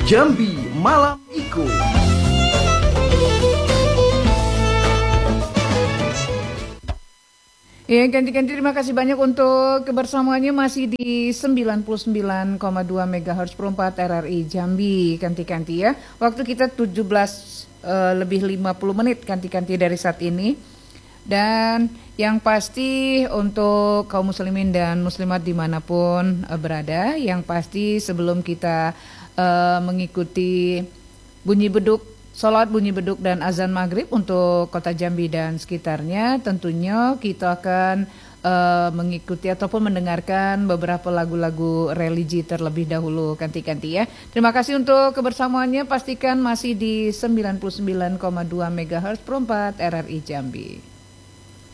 Jambi Malam Minggu. Ya, ganti-ganti terima kasih banyak untuk kebersamaannya masih di 99,2 MHz per 4 RRI Jambi. Ganti-ganti ya. Waktu kita 17 lebih 50 menit ganti-ganti dari saat ini. Dan yang pasti untuk kaum muslimin dan muslimat dimanapun berada, yang pasti sebelum kita mengikuti bunyi beduk Salat bunyi beduk dan azan maghrib untuk kota Jambi dan sekitarnya, tentunya kita akan mengikuti ataupun mendengarkan beberapa lagu-lagu religi terlebih dahulu ganti-ganti ya. Terima kasih untuk kebersamaannya, pastikan masih di 99,2 MHz per 4 RRI Jambi.